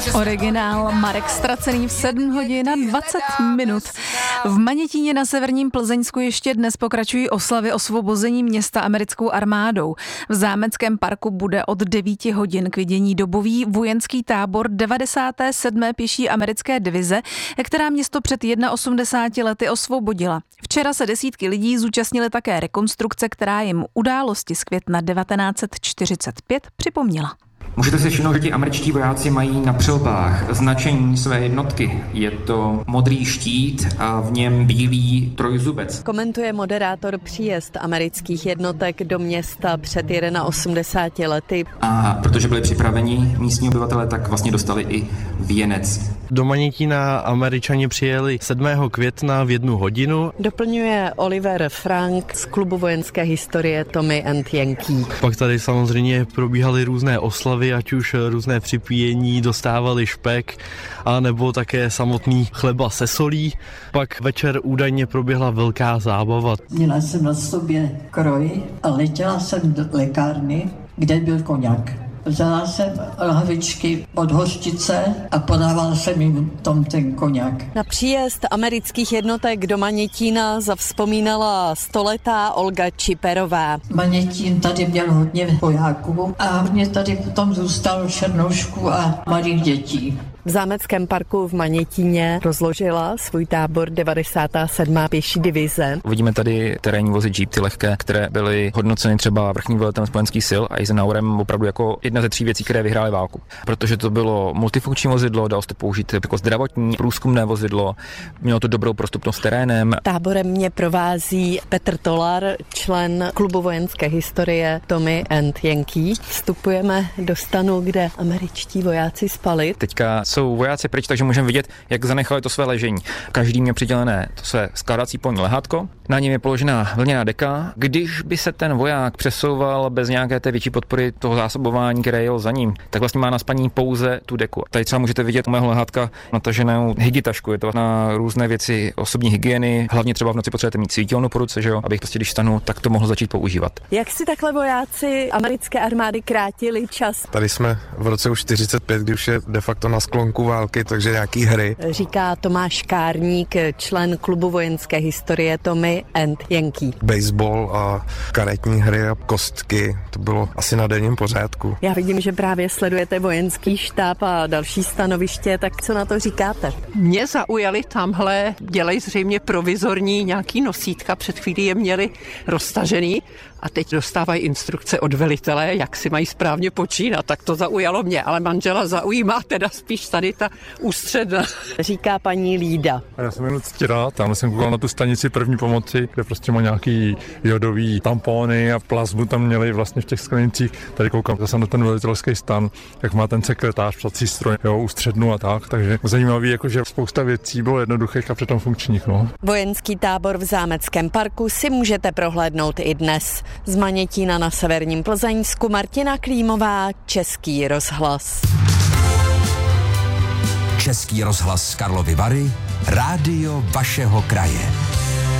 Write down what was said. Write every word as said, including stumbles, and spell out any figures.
Originál Marek Ztracený v sedm hodin a dvacet minut. V Manětíně na severním Plzeňsku ještě dnes pokračují oslavy osvobození města americkou armádou. V Zámeckém parku bude od devíti hodin k vidění dobový vojenský tábor devadesáté sedmé pěší americké divize, která město před osmdesáti jedna lety osvobodila. Včera se desítky lidí zúčastnili také rekonstrukce, která jim události z května devatenáct set čtyřicet pět připomněla. Můžete si všimnout, že ti američtí vojáci mají na přilbách značení své jednotky. Je to modrý štít a v něm bílý trojzubec. Komentuje moderátor příjezd amerických jednotek do města před osmdesáti jedna lety. A protože byli připraveni místní obyvatelé, tak vlastně dostali i věnec. Do Manětína Američani přijeli sedmého května v jednu hodinu. Doplňuje Oliver Frank z klubu vojenské historie Tommy and Yankee. Pak tady samozřejmě probíhaly různé oslavy, ať už různé připíjení, dostávali špek, a nebo také samotný chleba se solí. Pak večer údajně proběhla velká zábava. Měla jsem na sobě kroj a letěla jsem do lékárny, kde byl koněk. Vzala jsem lahvičky od hořčice a podával jsem jim tom ten koněk. Na příjezd amerických jednotek do Manětína zavzpomínala stoletá Olga Čiperová. Manětín tady měl hodně vojáků a mě tady potom zůstalo černoušků a malých dětí. V Zámeckém parku v Manětíně rozložila svůj tábor devadesátá sedmá pěší divize. Vidíme tady terénní vozy Jeep, ty lehké, které byly hodnoceny třeba vrchním velitelem spojenských sil a Eisenhowerem opravdu jako jedna ze tří věcí, které vyhrály válku. Protože to bylo multifunkční vozidlo, dalo se to použít jako zdravotní, průzkumné vozidlo, mělo to dobrou prostupnost terénem. Táborem mě provází Petr Tolar, člen klubu vojenské historie Tommy and Yankee. Vstupujeme do stanu, kde američtí vojáci spali. Teďka jsou vojáci pryč, takže můžeme vidět, jak zanechali to své ležení. Každý měl přidělené to své skládací polní lehátko, na něm je položená vlněná deka. Když by se ten voják přesouval bez nějaké té větší podpory toho zásobování, které jel za ním, tak vlastně má na spaní pouze tu deku. Tady třeba můžete vidět u mého lehátka nataženou hygitašku, je to na různé věci osobní hygieny, hlavně třeba v noci potřebujete mít svítilnu po ruce, že jo, abych prostě když stanu, tak to mohl začít používat. Jak si takhle vojáci americké armády krátili čas? Tady jsme v roce už čtyřicet pět, kdy už je de facto na sklonku války, takže nějaký hry. Říká Tomáš Kárník, člen klubu vojenské historie Tommy and Yankee. Baseball a karetní hry a kostky, to bylo asi na denním pořádku. Já vidím, že právě sledujete vojenský štáb a další stanoviště, tak co na to říkáte? Mě zaujali tamhle, dělají zřejmě provizorní nějaký nosítka, před chvílí je měli roztažený a teď dostávají instrukce od velitele, jak si mají správně počínat, tak to zaujalo mě, ale manžela zaujímá teda spíš tady ta ústředna. Říká paní Lída. A já jsem jenom Ctirad, tam jsem koukal na tu stanici první pomoci, kde prostě má nějaký jodový tampony a plazmu tam měli vlastně v těch sklenicích. Tady koukám zase na ten velitelský stan, jak má ten sekretář, psací stroj, jo, ústřednu a tak, takže zajímavý, jakože spousta věcí bylo jednoduchých a přitom funkčních, no. Vojenský tábor v Zámeckém parku si můžete prohlédnout i dnes. Z Manětína na severním Plzeňsku Martina Klímová, Český rozhlas. Český rozhlas Karlovy Vary, rádio vašeho kraje.